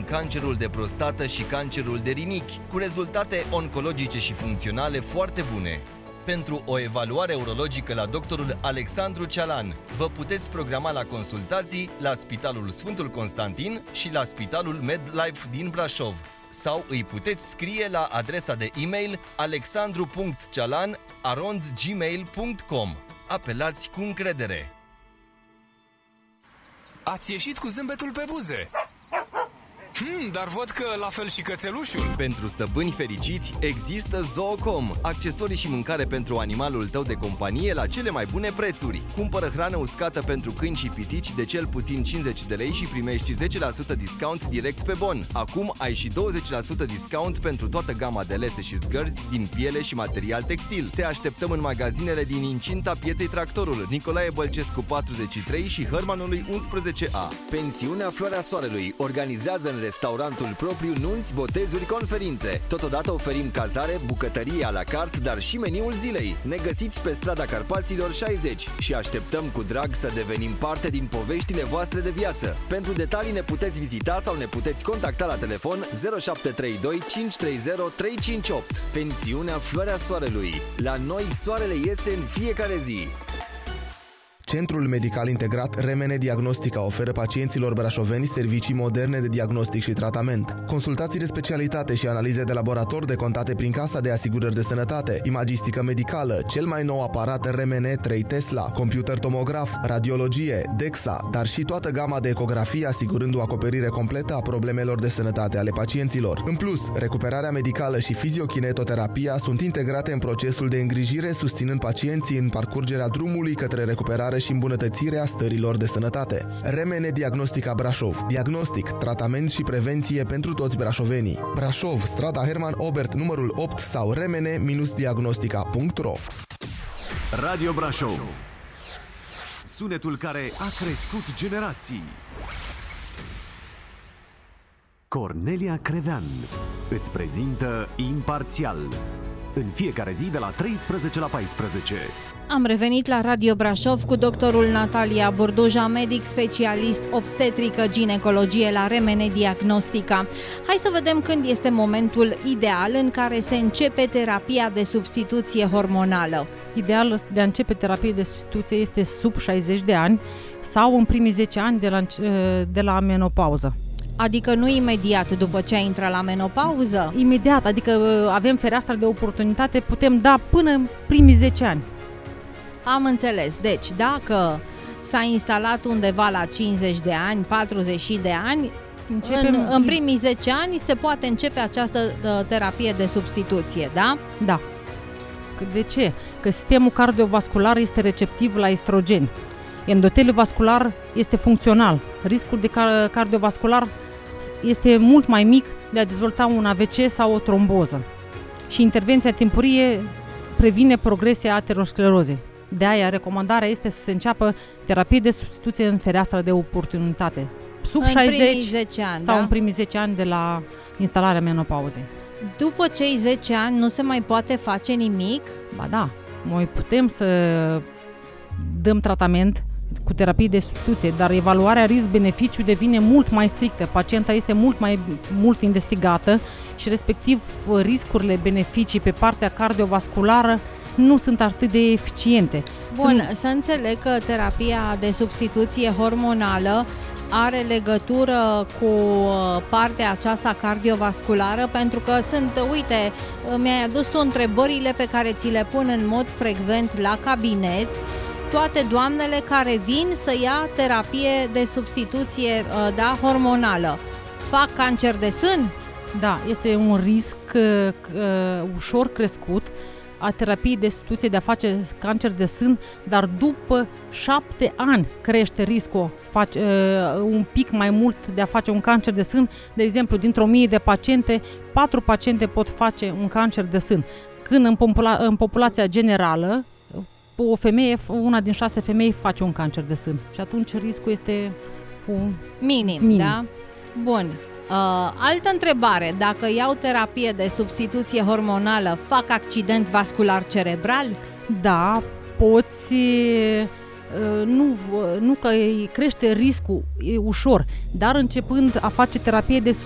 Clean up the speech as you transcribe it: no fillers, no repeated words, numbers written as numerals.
cancerul de prostată și cancerul de rinichi, cu rezultate oncologice și funcționale foarte bune. Pentru o evaluare urologică la doctorul Alexandru Cealan, vă puteți programa la consultații la Spitalul Sfântul Constantin și la Spitalul MedLife din Brașov. Sau îi puteți scrie la adresa de e-mail alexandru.cealan@gmail.com. Apelați cu încredere! Ați ieșit cu zâmbetul pe buze. Dar văd că la fel și cățelușul. Pentru stăpâni fericiți există Zoocom, accesorii și mâncare pentru animalul tău de companie la cele mai bune prețuri. Cumpără hrană uscată pentru câini și pisici de cel puțin 50 de lei și primești 10% discount direct pe bon. Acum ai și 20% discount pentru toată gama de lese și zgărzi din piele și material textil. Te așteptăm în magazinele din incinta pieței Tractorul, Nicolae Bălcescu 43 și Hărmanului 11A. Pensiunea Floarea Soarelui organizează în restaurantul propriu nunți, botezuri, conferințe. Totodată oferim cazare, bucătărie à la carte, dar și meniul zilei. Ne găsiți pe strada Carpaților 60 și așteptăm cu drag să devenim parte din poveștile voastre de viață. Pentru detalii ne puteți vizita sau ne puteți contacta la telefon 0732 530 358. Pensiunea Floarea Soarelui. La noi soarele iese în fiecare zi. Centrul Medical Integrat Remene Diagnostica oferă pacienților brașoveni servicii moderne de diagnostic și tratament. Consultații de specialitate și analize de laborator decontate prin Casa de Asigurări de Sănătate, imagistică medicală, cel mai nou aparat Remene 3 Tesla, computer tomograf, radiologie, DEXA, dar și toată gama de ecografie asigurând o acoperire completă a problemelor de sănătate ale pacienților. În plus, recuperarea medicală și fiziokinetoterapia sunt integrate în procesul de îngrijire, susținând pacienții în parcurgerea drumului către recuperare și îmbunătățirea stărilor de sănătate. Remene Diagnostica Brașov. Diagnostic, tratament și prevenție pentru toți brașovenii. Brașov, strada Herman Obert, numărul 8 sau remene-diagnostica.ro. Radio Brașov. Sunetul care a crescut generații. Cornelia Crevean îți prezintă Imparțial. În fiecare zi de la 13 la 14. Am revenit la Radio Brașov cu doctorul Natalia Burduja, medic specialist obstetrică ginecologie la Remene Diagnostica. Hai să vedem când este momentul ideal în care se începe terapia de substituție hormonală. Ideal de a începe terapie de substituție este sub 60 de ani sau în primii 10 ani de la menopauză. Adică nu imediat după ce ai intrat la menopauză? Imediat, adică avem fereastra de oportunitate, putem da până în primii 10 ani. Am înțeles. Deci, dacă s-a instalat undeva la 50 de ani, 40 de ani, în primii 10 ani se poate începe această terapie de substituție, da? Da. De ce? Că sistemul cardiovascular este receptiv la estrogeni. Endoteliul vascular este funcțional. Riscul de cardiovascular este mult mai mic de a dezvolta un AVC sau o tromboză. Și intervenția timpurie previne progresia aterosclerozei. De aia, recomandarea este să se înceapă terapie de substituție în fereastra de oportunitate. Sub în 60 10 ani, sau da? în primii 10 ani de la instalarea menopauzei. După cei 10 ani nu se mai poate face nimic? Ba da, noi putem să dăm tratament cu terapie de substituție, dar evaluarea risc-beneficiu devine mult mai strictă. Pacienta este mult investigată și respectiv riscurile, beneficii pe partea cardiovasculară nu sunt atât de eficiente. Bun, să înțeleg că terapia de substituție hormonală are legătură cu partea aceasta cardiovasculară, pentru că uite, mi-ai adus tu întrebările pe care ți le pun în mod frecvent la cabinet, toate doamnele care vin să ia terapie de substituție hormonală. Fac cancer de sân? Da, este un risc ușor crescut a terapiei de substituție de a face cancer de sân, dar după 7 ani crește riscul un pic mai mult de a face un cancer de sân. De exemplu, dintr-o 1000 de paciente, 4 paciente pot face un cancer de sân. Când în populația generală, una din 6 femei face un cancer de sân. Și atunci riscul este minim. Da? Bun. Altă întrebare. Dacă iau terapie de substituție hormonală, fac accident vascular cerebral? Da, poți... Nu că crește riscul ușor, dar începând a face terapie de